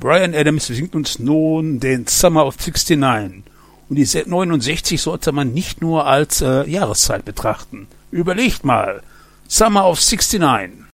Bryan Adams singt uns nun den Summer of '69. Und die 69 sollte man nicht nur als Jahreszeit betrachten. Überlegt mal. Summer of '69.